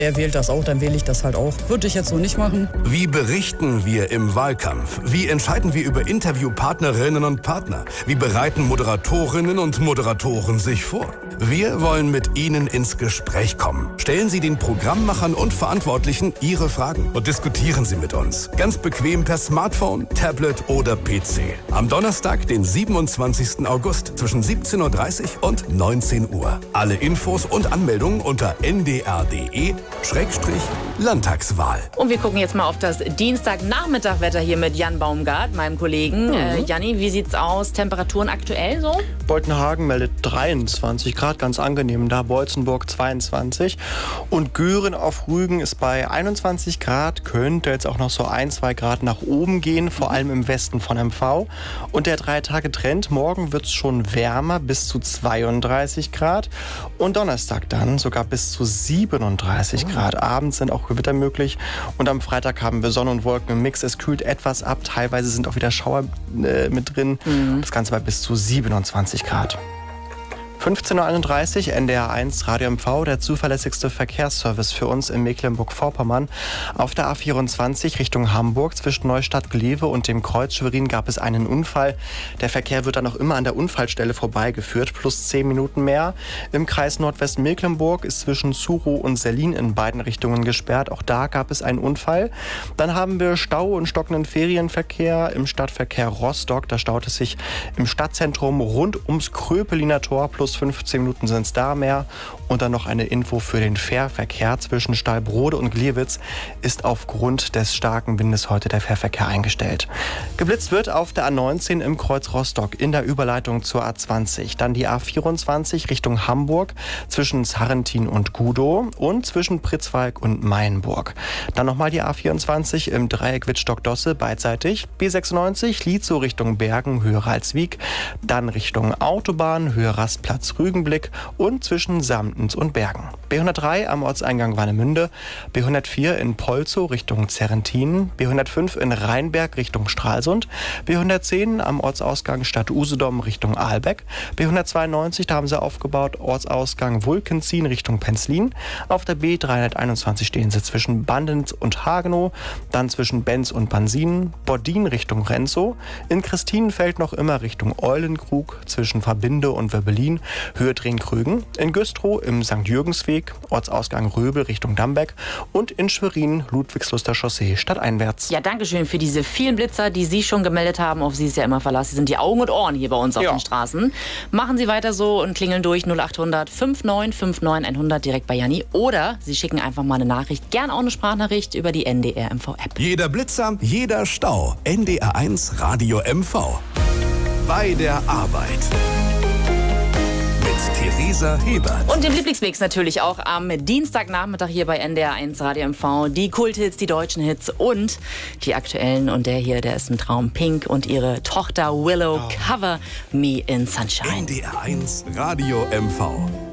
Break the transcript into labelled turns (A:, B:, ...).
A: Er wählt das auch, dann wähle ich das halt auch. Würde ich jetzt so nicht machen.
B: Wie berichten wir im Wahlkampf? Wie entscheiden wir über Interviewpartnerinnen und Partner? Wie bereiten Moderatorinnen und Moderatoren sich vor? Wir wollen mit Ihnen ins Gespräch kommen. Stellen Sie den Programmmachern und Verantwortlichen Ihre Fragen und diskutieren Sie mit uns. Ganz bequem per Smartphone, Tablet oder PC. Am Donnerstag, den 27. August zwischen 17:30 Uhr und 19 Uhr. Alle Infos und Anmeldungen unter ndr.de/Landtagswahl.
C: Und wir gucken jetzt mal auf das Dienstagnachmittagwetter hier mit Jan Baumgart, meinem Kollegen. Janni, wie sieht's aus? Temperaturen aktuell so?
D: Boltenhagen meldet 23 Grad, ganz angenehm da. Beutzenburg 22. Und Göhren auf Rügen ist bei 21 Grad. Könnte jetzt auch noch so 1-2 Grad nach oben gehen, vor allem im Westen von MV. Und der 3-Tage-Trend, morgen wird es schon wärmer, bis zu 32 Grad. Und Donnerstag dann sogar bis zu 37 Grad. Abends sind auch Gewitter möglich. Und am Freitag haben wir Sonne und Wolken im Mix. Es kühlt etwas ab. Teilweise sind auch wieder Schauer mit drin. Das Ganze bei bis zu 27 Grad. 15:31 Uhr, NDR1 Radio MV, der zuverlässigste Verkehrsservice für uns in Mecklenburg-Vorpommern. Auf der A24 Richtung Hamburg zwischen Neustadt-Glewe und dem Kreuz Schwerin gab es einen Unfall. Der Verkehr wird dann noch immer an der Unfallstelle vorbeigeführt, plus 10 Minuten mehr. Im Kreis Nordwestmecklenburg ist zwischen Surow und Sellin in beiden Richtungen gesperrt. Auch da gab es einen Unfall. Dann haben wir Stau und stockenden Ferienverkehr im Stadtverkehr Rostock. Da staut es sich im Stadtzentrum rund ums Kröpeliner Tor, plus 15 Minuten sind es da mehr. Und dann noch eine Info für den Fährverkehr zwischen Stallbrode und Gliewitz ist aufgrund des starken Windes heute der Fährverkehr eingestellt. Geblitzt wird auf der A19 im Kreuz Rostock in der Überleitung zur A20. Dann die A24 Richtung Hamburg zwischen Sarrentin und Gudow und zwischen Pritzwalk und Mayenburg. Dann nochmal die A24 im Dreieck Wittstock-Dosse beidseitig. B96 Lietzow Richtung Bergen, Höhe Ralswiek. Dann Richtung Autobahn, Höhe Rastplatz Rügenblick und zwischen Samtens und Bergen. B103 am Ortseingang Warnemünde, B104 in Polzow Richtung Zerrentin, B105 in Rheinberg Richtung Stralsund, B110 am Ortsausgang Stadt Usedom Richtung Ahlbeck, B192, da haben sie aufgebaut, Ortsausgang Wulkenzien Richtung Penzlin, auf der B321 stehen sie zwischen Bandenz und Hagenow, dann zwischen Benz und Bansin, Bordin Richtung Renzow, in Christinenfeld noch immer Richtung Eulenkrug, zwischen Verbinde und Wöbbelin, Höhe Drehn-Krügen, in Güstrow im St. Jürgensweg, Ortsausgang Röbel Richtung Dambeck und in Schwerin Ludwigsluster Chaussee stadteinwärts.
C: Ja, danke schön für diese vielen Blitzer, die Sie schon gemeldet haben. Auf Sie ist ja immer Verlass. Sie sind die Augen und Ohren hier bei uns auf den Straßen. Machen Sie weiter so und klingeln durch 0800 5959 100 direkt bei Janni. Oder Sie schicken einfach mal eine Nachricht, gern auch eine Sprachnachricht über die NDR MV App.
B: Jeder Blitzer, jeder Stau. NDR1 Radio MV. Bei der Arbeit. Theresa Hebert.
C: Und dem Lieblingsmix natürlich auch am Dienstagnachmittag hier bei NDR1 Radio MV. Die Kulthits, die deutschen Hits und die aktuellen. Und der hier, der ist ein Traum. Pink und ihre Tochter Willow, Cover Me in Sunshine.
B: NDR1 Radio MV.